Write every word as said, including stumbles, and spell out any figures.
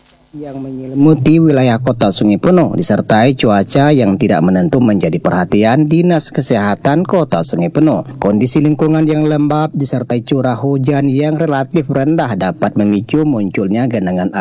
yang menyelimuti wilayah kota Sungai Penuh disertai cuaca yang tidak menentu menjadi perhatian Dinas Kesehatan Kota Sungai Penuh. Kondisi lingkungan yang lembab disertai curah hujan yang relatif rendah dapat memicu munculnya genangan